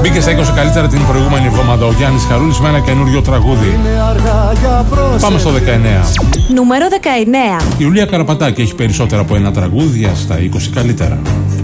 Μπήκε στα 20 καλύτερα την προηγούμενη εβδομάδα ο Γιάννης Χαρούλης με ένα καινούριο τραγούδι. Πάμε στο 19. Νούμερο 19. Η Ιουλία Καραπατάκη έχει περισσότερα από ένα τραγούδια στα 20 καλύτερα.